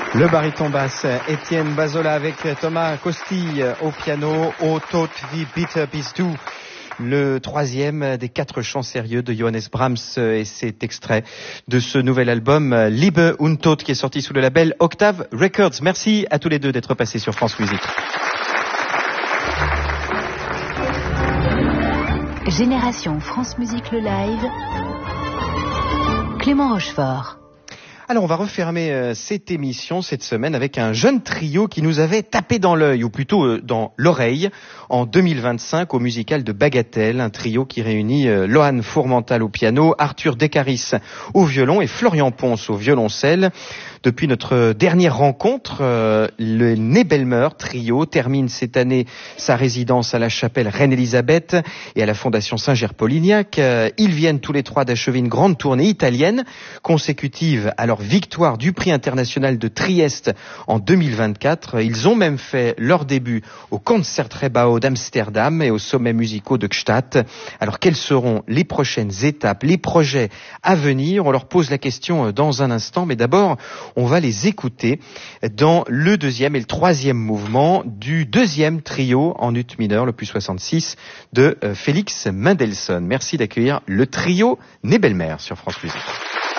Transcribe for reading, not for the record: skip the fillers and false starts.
Le baryton basse Étienne Bazola avec Thomas Costille au piano, Au Tod wie bitter bist du. Le troisième des 4 chants sérieux de Johannes Brahms et cet extrait de ce nouvel album Liebe und Tod qui est sorti sous le label Octave Records. Merci à tous les deux d'être passés sur France Musique. Génération France Musique le live. Clément Rochefort. Alors on va refermer cette émission cette semaine avec un jeune trio qui nous avait tapé dans l'œil, ou plutôt dans l'oreille, en 2025 au musical de Bagatelle, un trio qui réunit Lohan Fourmental au piano, Arthur Descaris au violon et Florian Ponce au violoncelle. Depuis notre dernière rencontre, le Nebelmer trio termine cette année sa résidence à la chapelle Reine-Élisabeth et à la Fondation Saint-Ger-Polignac. Ils viennent tous les trois d'achever une grande tournée italienne consécutive à leur victoire du prix international de Trieste en 2024. Ils ont même fait leur début au Concertgebouw d'Amsterdam et aux sommets musicaux de Gstaad. Alors quelles seront les prochaines étapes, les projets à venir? On leur pose la question dans un instant, mais d'abord on va les écouter dans le deuxième et le troisième mouvement du deuxième trio en ut mineur, le plus 66 de Félix Mendelssohn. Merci d'accueillir le trio Nebelmer sur France Musique.